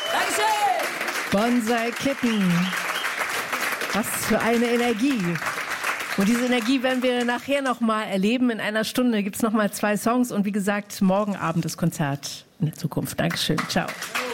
Dankeschön! Bonsai Kitten. Was für eine Energie. Und diese Energie werden wir nachher nochmal erleben. In einer Stunde gibt es nochmal 2 Songs. Und wie gesagt, morgen Abend das Konzert in der Zukunft. Dankeschön. Ciao.